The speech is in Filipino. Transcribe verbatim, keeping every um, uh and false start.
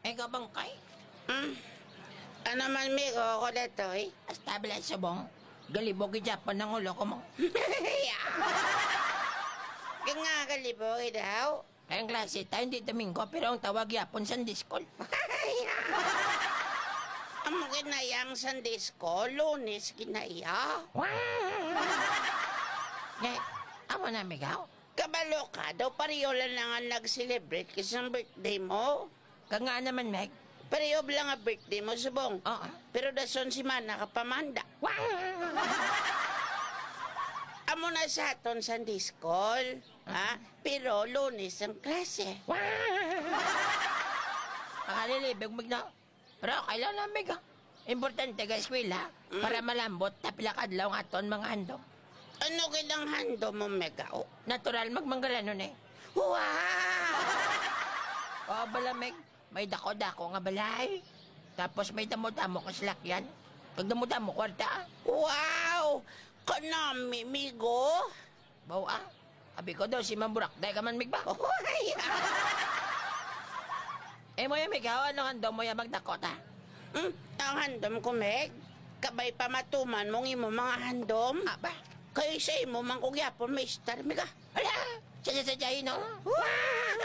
Ikaw bang kay? Hmm? Ano man, Migo, ako na to, eh? Astabla sa bong. Galibog i Japan ng ulo ko mo. Kaya nga, kalibog, daw. Kayang klase tayo hindi Domingo pero ang tawag yapon Sunday school. Amo kinayang Sunday School, Lunes kinaya. Ngay, amo na migaw. Kabalo ka, daw pareho lang nga nag-celebrate kasi ang birthday mo. Ka nga naman, Meg. Pareho lang ang birthday mo, subong. Oo. Pero dason si Mana kapamanda. Amo na sa aton Sunday School, ha? Pero Lunes ang klase. Makalilibig mo na. Pero kailan na, Meg, ah. Importante ka eskwela para malambot tapilakad lang aton mga handog. Ano kailang hando mo, Megao? Natural magmanggalanon eh. Wow! O bala, Meg. May dako-dako nga balay. Tapos may damo-damo ka salakyan. Pag damo-damo, kwarta. Wow! Kanami, Migo? Bawa, ah. Abi ko daw si Mamburak. Dahil ka man, Meg ba? Uy! Eh mo yan, Meg. Hawa ano handog mo yan magdakota. Hmm, ang handom ko, Meg. Kabay pamatuman mong imo mga handom. Aba, Kayo sa imo mang kugyapon, may star, Mega. hala. Sadya-sadyahin, no? Wow!